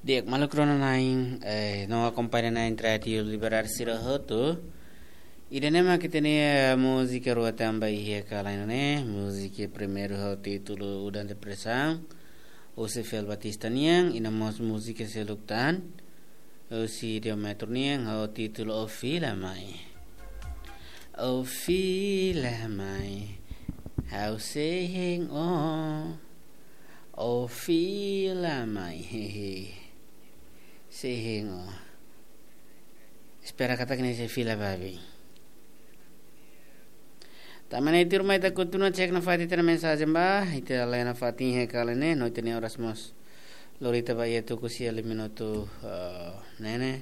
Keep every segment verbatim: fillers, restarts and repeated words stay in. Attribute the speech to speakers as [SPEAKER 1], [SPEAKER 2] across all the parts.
[SPEAKER 1] Dek malu krona naing eh no acompanha na entrada liberar sira hoto. Irene ma que tenha música rua também here kalaina né, música primeiro o título Udan Depressão. O se fel Batista niang ina mos música se luktan. O si dia metro niang o título O Fila Mai. O Fila Mai. How saying oh. O Fila Mai. Hehe. Saying oh. Espera kata que nesse fila babi. Taman itu rumah kita continua cek na fati tena mensagem ba, itu alai na fati he kala ne, no itene horas mos. Lorita ba yetu kusi ali minuto uh, nene.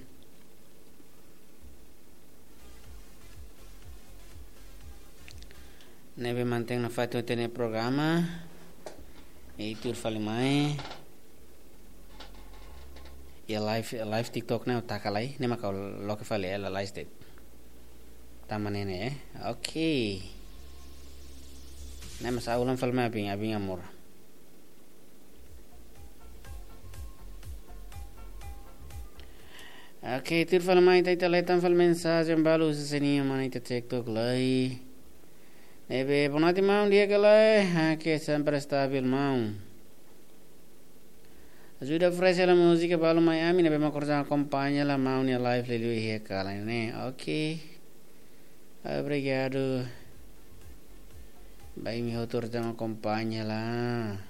[SPEAKER 1] Nebe manteng na fati itene programa. Itu fali mai. Ya live live TikTok na utakalai, ne makau lo ke fali la live state. Taman nene eh. Okay. Nah, masa ulang film abing abing amor. Okay, tir film mai tai tai tan film mensagem balu seseni mana itu TikTok lai. Nebe bonati mau dia kalai, ha que sempre stabil mau. Ajuda fresh la música balu mai ami nebe mau cortar acompanha la mau ni live lelu hier kalai ne. Okay. Obrigado. Bem, meu autor já me acompanha lá.